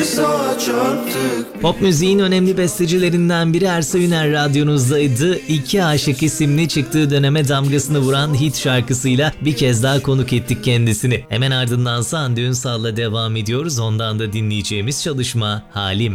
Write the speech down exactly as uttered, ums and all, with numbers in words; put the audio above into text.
bir sağa çarptık. Pop müziğin önemli bestecilerinden biri Ersa Üner radyonuzdaydı. İki Aşık isimli çıktığı döneme damgasını vuran hit şarkısıyla bir kez daha konuk ettik kendisini. Hemen ardındansa Hande Ünsal'la devam ediyoruz. Ondan da dinleyeceğimiz çalışma Halim.